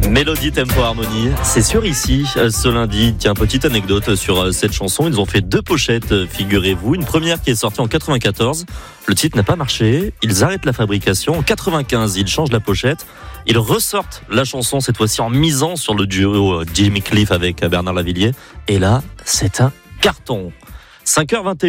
Mélodie, tempo, harmonie, c'est sur ici ce lundi. Tiens, petite anecdote sur cette chanson. Ils ont fait 2 pochettes, figurez-vous. Une première qui est sortie en 94. Le titre n'a pas marché. Ils arrêtent la fabrication. En 95, ils changent la pochette. Ils ressortent la chanson, cette fois-ci en misant sur le duo Jimmy Cliff avec Bernard Lavilliers. Et là, c'est un carton. 5h21.